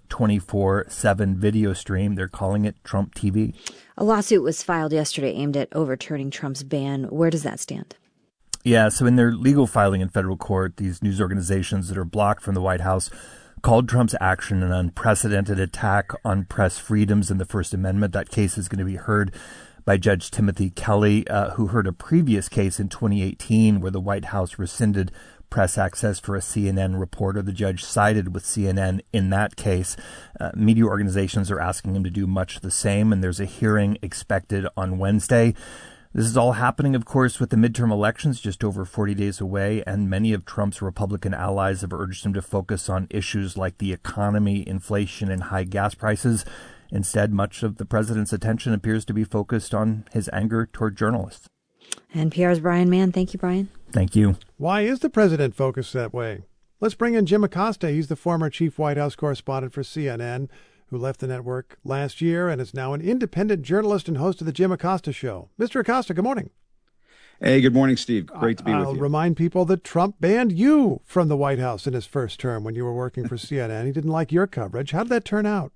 24/7 video stream. They're calling it Trump TV. A lawsuit was filed yesterday aimed at overturning Trump's ban. Where does that stand? Yeah, so in their legal filing in federal court, these news organizations that are blocked from the White House called Trump's action an unprecedented attack on press freedoms and the First Amendment. That case is going to be heard by Judge Timothy Kelly, who heard a previous case in 2018 where the White House rescinded press access for a CNN reporter. The judge sided with CNN in that case. Media organizations are asking him to do much the same, and there's a hearing expected on Wednesday. This is all happening, of course, with the midterm elections just over 40 days away, and many of Trump's Republican allies have urged him to focus on issues like the economy, inflation, and high gas prices. Instead, much of the president's attention appears to be focused on his anger toward journalists. NPR's Brian Mann. Thank you, Brian. Thank you. Why is the president focused that way? Let's bring in Jim Acosta. He's the former chief White House correspondent for CNN, who left the network last year and is now an independent journalist and host of the Jim Acosta Show. Mr. Acosta, good morning. Hey, good morning, Steve. Great to be with you. I'll remind people that Trump banned you from the White House in his first term when you were working for CNN. He didn't like your coverage. How did that turn out?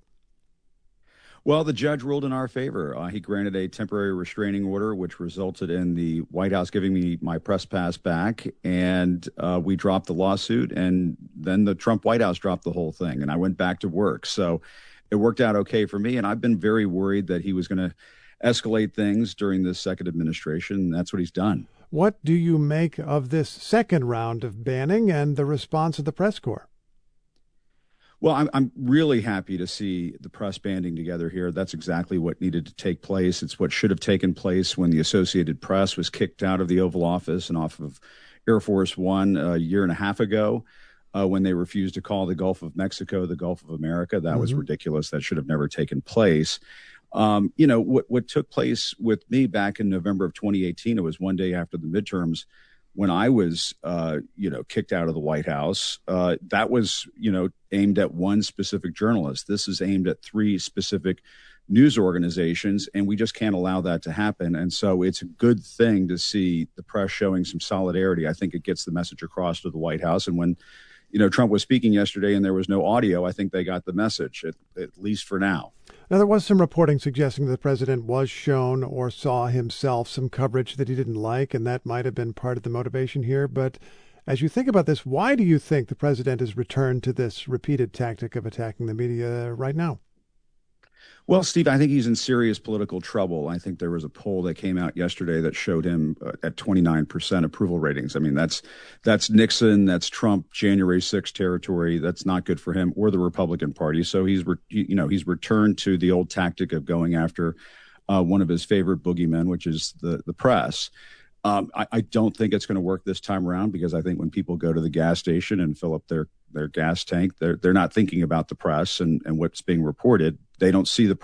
Well, the judge ruled in our favor. He granted a temporary restraining order, which resulted in the White House giving me my press pass back, and we dropped the lawsuit, and then the Trump White House dropped the whole thing, and I went back to work. So it worked out okay for me, and I've been very worried that he was going to escalate things during this second administration, and that's what he's done. What do you make of this second round of banning and the response of the press corps? Well, I'm really happy to see the press banding together here. That's exactly what needed to take place. It's what should have taken place when the Associated Press was kicked out of the Oval Office and off of Air Force One a year and a half ago when they refused to call the Gulf of Mexico the Gulf of America. That was ridiculous. That should have never taken place. You know, what took place with me back in November of 2018, it was one day after the midterms, when I was, kicked out of the White House, that was, aimed at one specific journalist. This is aimed at 3 specific news organizations, and we just can't allow that to happen. And so it's a good thing to see the press showing some solidarity. I think it gets the message across to the White House. And when, Trump was speaking yesterday and there was no audio, I think they got the message, at least for now. Now, there was some reporting suggesting that the president was shown or saw himself some coverage that he didn't like, and that might have been part of the motivation here. But as you think about this, why do you think the president has returned to this repeated tactic of attacking the media right now? Well, Steve, I think he's in serious political trouble. I think there was a poll that came out yesterday that showed him at 29% approval ratings. I mean, that's Nixon, that's Trump, January 6th territory. That's not good for him or the Republican Party. So he's returned to the old tactic of going after one of his favorite boogeymen, which is the press. I don't think it's going to work this time around, because I think when people go to the gas station and fill up their gas tank, they're not thinking about the press and what's being reported. They don't see the